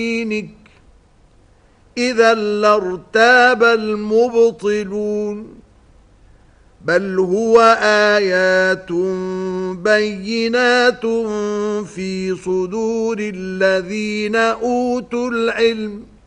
دينك إذا لارتاب المبطلون بل هو آيات بينات في صدور الذين أوتوا العلم